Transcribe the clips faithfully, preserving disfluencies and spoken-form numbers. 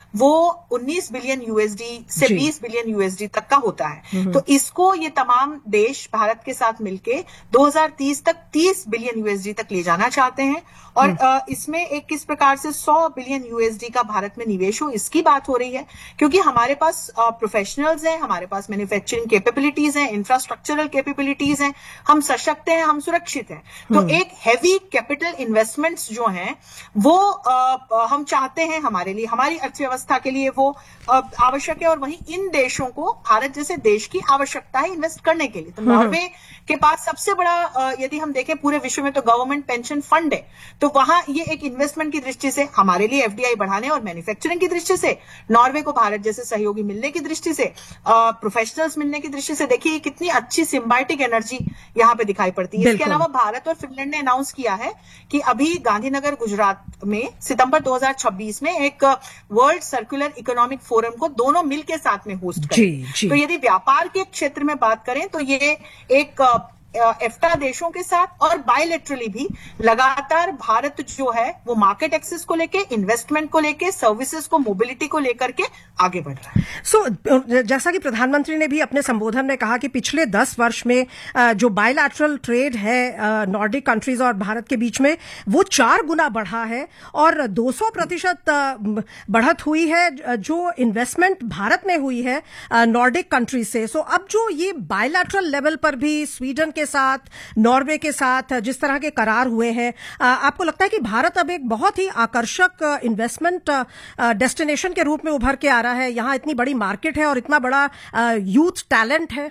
वो उन्नीस billion USD से बीस बिलियन यूएसडी तक का होता है। तो इसको ये तमाम देश भारत के साथ मिलके दो हज़ार तीस तक तीस बिलियन यूएसडी तक ले जाना चाहते हैं। और इसमें एक किस प्रकार से सौ बिलियन यूएसडी का भारत में निवेश हो, इसकी बात हो रही है, क्योंकि हमारे पास प्रोफेशनल्स हैं, हमारे पास मैन्युफैक्चरिंग कैपेबिलिटीज हैं, इंफ्रास्ट्रक्चरल कैपेबिलिटीज हैं, हम सशक्त हैं, हम सुरक्षित हैं। तो एक हैवी कैपिटल इन्वेस्टमेंट्स जो हैं वो आ, हम चाहते हैं, हमारे लिए, हमारी अर्थव्यवस्था के लिए वो आ, आवश्यक है। और वहीं इन देशों को भारत जैसे देश की आवश्यकता है इन्वेस्ट करने के लिए। तो नॉर्वे के पास सबसे बड़ा आ, यदि हम देखें पूरे विश्व में तो गवर्नमेंट पेंशन फंड है। तो वहां ये एक इन्वेस्टमेंट की दृष्टि से, हमारे लिए एफडीआई बढ़ाने और मैन्युफैक्चरिंग की दृष्टि से, नॉर्वे को भारत जैसे सहयोगी मिलने की दृष्टि से, प्रोफेशनल्स मिलने की दृष्टि से, देखिए कितनी अच्छी सिम्बायोटिक एनर्जी यहां पे दिखाई पड़ती है। इसके अलावा भारत और फिनलैंड ने अनाउंस किया है कि अभी गांधीनगर गुजरात में सितंबर दो हज़ार छब्बीस में एक वर्ल्ड सर्कुलर इकोनॉमिक फोरम को दोनों मिल के साथ में होस्ट करेंगे। तो यदि व्यापार के क्षेत्र में बात करें तो ये एक एफ्टा देशों के साथ और बायलैटरली भी लगातार भारत जो है वो मार्केट एक्सेस को लेके, इन्वेस्टमेंट को लेके, सर्विसेज को, मोबिलिटी को लेकर के आगे बढ़ रहा है। सो so, जैसा कि प्रधानमंत्री ने भी अपने संबोधन में कहा कि पिछले दस वर्ष में जो बायलैटरल ट्रेड है नॉर्डिक कंट्रीज और भारत के बीच में वो चार गुना बढ़ा है और दो सौ प्रतिशत बढ़त हुई है जो इन्वेस्टमेंट भारत में हुई है नॉर्डिक कंट्रीज से। सो so, अब जो ये बायलैटरल लेवल पर भी स्वीडन के साथ, नॉर्वे के साथ जिस तरह के करार हुए हैं, आपको लगता है कि भारत अब एक बहुत ही आकर्षक इन्वेस्टमेंट डेस्टिनेशन के रूप में उभर के आ रहा है? यहाँ इतनी बड़ी मार्केट है और इतना बड़ा यूथ टैलेंट है।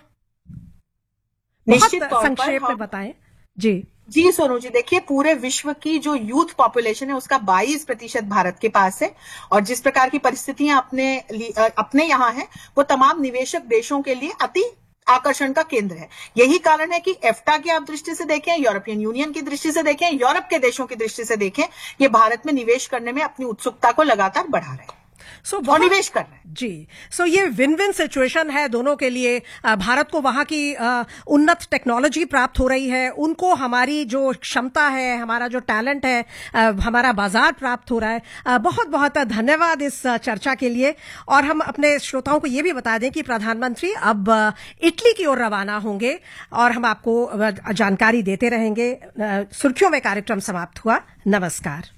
निश्चित बहुत संक्षेप में बताएं जी। जी सोनू जी, देखिए पूरे विश्व की जो यूथ पॉपुलेशन है उसका बाईस प्रतिशत भारत के पास है और जिस प्रकार की परिस्थितियां अपने अपने यहाँ है वो तमाम निवेशक देशों के लिए अति आकर्षण का केंद्र है। यही कारण है कि एफ्टा की आप दृष्टि से देखें, यूरोपियन यूनियन की दृष्टि से देखें, यूरोप के देशों की दृष्टि से देखें, ये भारत में निवेश करने में अपनी उत्सुकता को लगातार बढ़ा रहे हैं। सो so, निवेश कर रहे हैं जी। सो so, ये विन विन सिचुएशन है दोनों के लिए। भारत को वहां की उन्नत टेक्नोलॉजी प्राप्त हो रही है, उनको हमारी जो क्षमता है, हमारा जो टैलेंट है, हमारा बाजार प्राप्त हो रहा है। बहुत बहुत धन्यवाद इस चर्चा के लिए। और हम अपने श्रोताओं को ये भी बता दें कि प्रधानमंत्री अब इटली की ओर रवाना होंगे और हम आपको जानकारी देते रहेंगे। सुर्खियों में कार्यक्रम समाप्त हुआ। नमस्कार।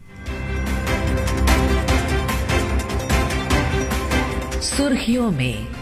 सुर्खियों में